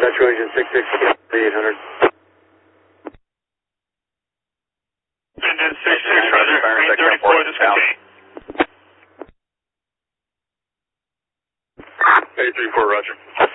Metro engine 66, 800. Engine 66, roger. Green 34, this will be. A34, roger.